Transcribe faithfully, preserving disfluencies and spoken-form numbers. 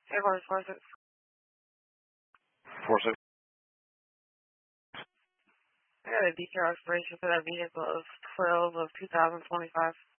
Air Force four six. Four six. I got a detail expiration for that vehicle of twelve of two thousand twenty five.